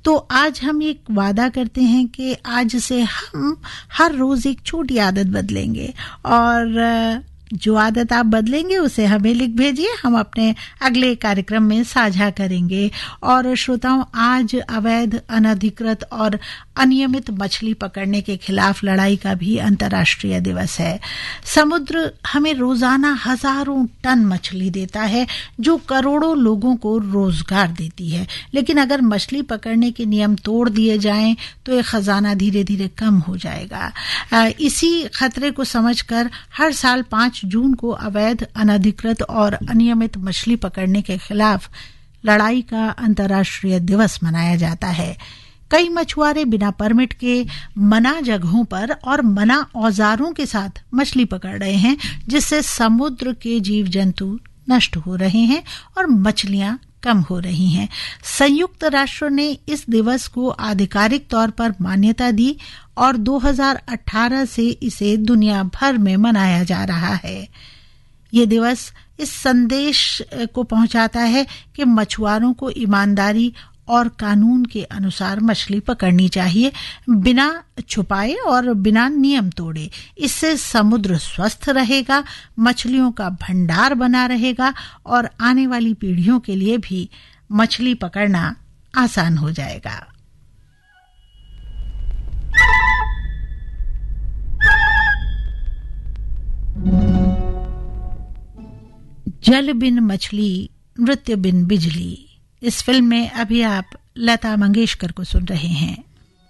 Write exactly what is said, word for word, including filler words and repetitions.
तो आज हम एक वादा करते हैं कि आज से हम हर रोज एक छोटी आदत बदलेंगे, और जो आदत आप बदलेंगे उसे हमें लिख भेजिए, हम अपने अगले कार्यक्रम में साझा करेंगे। और श्रोताओं, आज अवैध, अनधिकृत और अनियमित मछली पकड़ने के खिलाफ लड़ाई का भी अंतर्राष्ट्रीय दिवस है। समुद्र हमें रोजाना हजारों टन मछली देता है, जो करोड़ों लोगों को रोजगार देती है। लेकिन अगर मछली पकड़ने के नियम तोड़ दिए जाएं तो ये खजाना धीरे धीरे कम हो जाएगा। इसी खतरे को समझकर हर साल पांच जून को अवैध, अनधिकृत और अनियमित मछली पकड़ने के खिलाफ लड़ाई का अंतर्राष्ट्रीय दिवस मनाया जाता है। कई मछुआरे बिना परमिट के मना जगहों पर और मना औजारों के साथ मछली पकड़ रहे हैं, जिससे समुद्र के जीव जंतु नष्ट हो रहे हैं और मछलियां कम हो रही हैं। संयुक्त राष्ट्र ने इस दिवस को आधिकारिक तौर पर मान्यता दी और दो हज़ार अठारह से इसे दुनिया भर में मनाया जा रहा है। ये दिवस इस संदेश को पहुंचाता है कि मछुआरों को ईमानदारी और कानून के अनुसार मछली पकड़नी चाहिए, बिना छुपाए और बिना नियम तोड़े। इससे समुद्र स्वस्थ रहेगा, मछलियों का भंडार बना रहेगा और आने वाली पीढ़ियों के लिए भी मछली पकड़ना आसान हो जाएगा। जल बिन मछली, नृत्य बिन बिजली। इस फिल्म में अभी आप लता मंगेशकर को सुन रहे हैं।